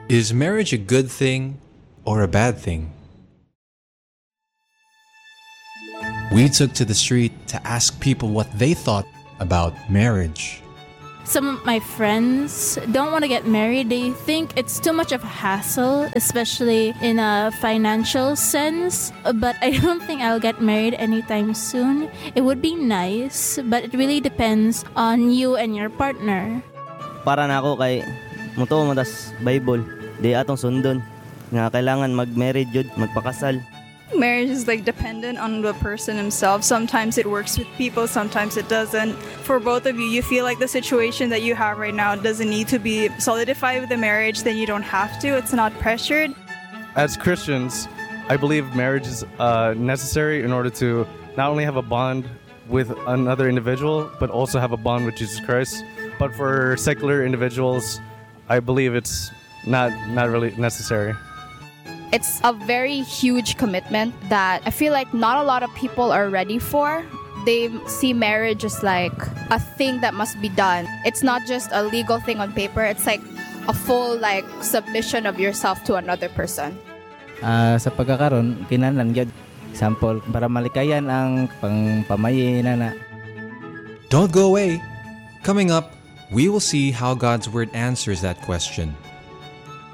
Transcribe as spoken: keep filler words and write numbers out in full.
Is marriage a good thing or a bad thing? We took to the street to ask people what they thought about marriage. Some of my friends don't want to get married. They think it's too much of a hassle, especially in a financial sense. But I don't think I'll get married anytime soon. It would be nice, but it really depends on you and your partner. Para na ako kay muto mo tas Bible. Di atong sundon nga kailangan mag-married jud, magpakasal. Marriage is like dependent on the person himself. Sometimes it works with people, sometimes it doesn't. For both of you, you feel like the situation that you have right now doesn't need to be solidified with a marriage, then you don't have to. It's not pressured. As Christians, I believe marriage is uh, necessary in order to not only have a bond with another individual, but also have a bond with Jesus Christ. But for secular individuals, I believe it's not not really necessary. It's a very huge commitment that I feel like not a lot of people are ready for. They see marriage as like a thing that must be done. It's not just a legal thing on paper. It's like a full like submission of yourself to another person. Uh, sa pagkakaroon, kinahanglan gyud. Example, para malikayan ang pangpamayi na. Don't go away. Coming up, we will see how God's Word answers that question.